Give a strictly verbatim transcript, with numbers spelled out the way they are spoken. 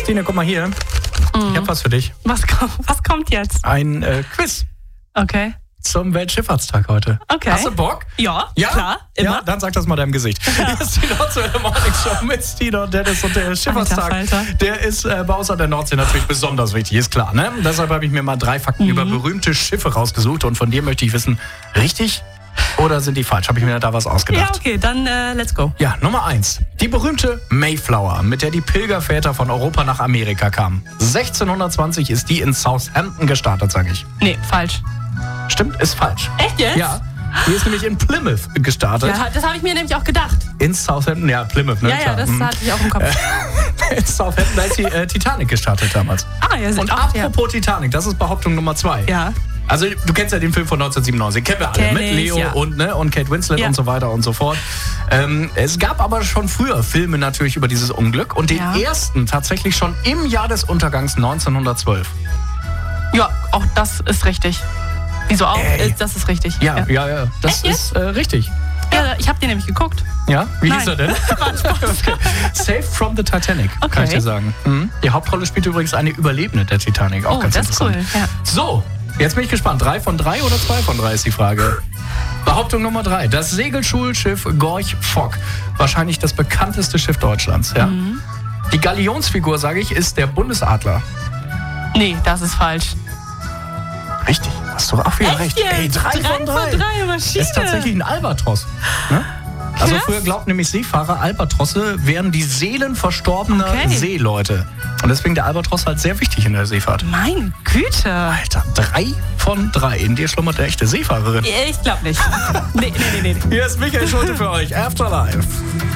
Stine, guck mal hier. Mhm. Ich hab was für dich. Was, kommt, was kommt jetzt? Ein äh, Quiz. Okay. Zum Weltschifffahrtstag heute. Okay. Hast du Bock? Ja, ja? klar. Immer. Ja, dann sag das mal deinem Gesicht. Ja. Hier ist die Nordseewelle Morning Show mit Stine und Dennis und der Schifffahrtstag. Alter, Alter. Der ist äh, bei uns an der Nordsee natürlich besonders wichtig, ist klar. Ne? Deshalb habe ich mir mal drei Fakten mhm. über berühmte Schiffe rausgesucht und von dir möchte ich wissen, richtig oder sind die falsch? Habe ich mir da was ausgedacht? Ja, okay, dann äh, let's go. Ja, Nummer eins. Die berühmte Mayflower, mit der die Pilgerväter von Europa nach Amerika kamen. sechzehnhundertzwanzig ist die in Southampton gestartet, sage ich. Nee, falsch. Stimmt, ist falsch. Echt jetzt? Ja. Die ist nämlich in Plymouth gestartet. Ja, das habe ich mir nämlich auch gedacht. In Southampton, ja, Plymouth, ne? Ja, ja, das hatte ich auch im Kopf. In Southampton, da ist die äh, Titanic gestartet damals. Ah, ja, sind Und auch, apropos ja. Titanic, das ist Behauptung Nummer zwei. Ja. Also du kennst ja den Film von neunzehnhundertsiebenundneunzig, kennen wir alle, Kenn mit ich, Leo ja. und, ne, und Kate Winslet ja. und so weiter und so fort. Ähm, es gab aber schon früher Filme natürlich über dieses Unglück und den ja. ersten tatsächlich schon im Jahr des Untergangs neunzehnhundertzwölf. Ja, auch das ist richtig. Wieso auch? Ey. Das ist richtig. Ja, ja, ja, ja. Das Echt ist äh, richtig. Ja, ich habe den nämlich geguckt. Ja? Wie Nein. hieß er denn? okay. Saved from the Titanic, okay. kann ich dir sagen. Mhm. Die Hauptrolle spielt übrigens eine Überlebende der Titanic. Auch oh, ganz das ist interessant. cool. Ja. So, jetzt bin ich gespannt. Drei von drei oder zwei von drei ist die Frage. Behauptung Nummer drei. Das Segelschulschiff Gorch Fock. Wahrscheinlich das bekannteste Schiff Deutschlands. Ja? Mhm. Die Galionsfigur, sage ich, ist der Bundesadler. Nee, das ist falsch. Richtig, hast du auch wieder Echt recht. jetzt? Ey, drei, drei von drei. Von drei Maschine. Ist tatsächlich ein Albatros. Ne? Also Krass. früher glaubten nämlich Seefahrer, Albatrosse wären die Seelen verstorbener okay. Seeleute. Und deswegen der Albatros halt sehr wichtig in der Seefahrt. Meine Güte. Alter, drei von drei. In dir schlummert eine echte Seefahrerin. Ich glaube nicht. nee, nee, nee, nee. Hier ist Michael Schulte für euch. Afterlife.